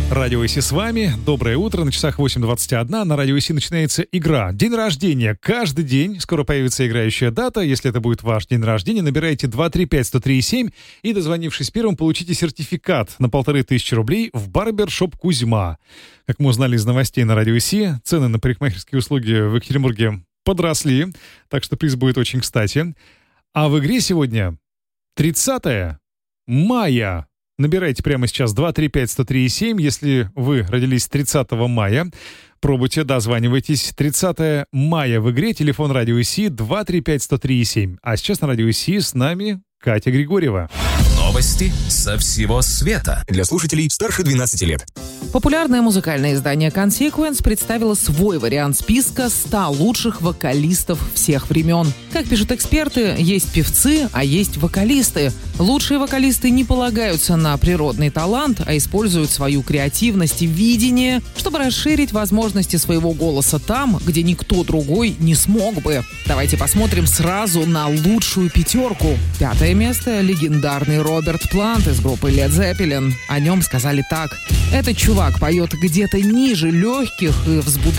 Радио ИС с вами. Доброе утро. На часах 8:21. На Радио ИС начинается игра. День рождения. Каждый день скоро появится играющая дата. Если это будет ваш день рождения, набирайте 235-103-7 и, дозвонившись первым, получите сертификат на 1500 рублей в барбершоп «Кузьма». Как мы узнали из новостей на Радио ИС, цены на парикмахерские услуги в Екатеринбурге подросли, так что приз будет очень кстати. А в игре сегодня 30 мая. Набирайте прямо сейчас 235-103-7, если вы родились 30 мая. Пробуйте, дозванивайтесь. 30 мая в игре. Телефон Радио ИС 235-103-7. А сейчас на Радио ИС с нами Катя Григорьева. Новости со всего света. Для слушателей старше 12 лет. Популярное музыкальное издание Consequence представило свой вариант списка 100 лучших вокалистов всех времен. Как пишут эксперты, есть певцы, а есть вокалисты. Лучшие вокалисты не полагаются на природный талант, а используют свою креативность и видение, чтобы расширить возможности своего голоса там, где никто другой не смог бы. Давайте посмотрим сразу на лучшую пятерку. 5 место — легендарный Роберт Плант из группы Led Zeppelin. О нем сказали так: «Этот чувак поет где-то ниже легких и взбудораживает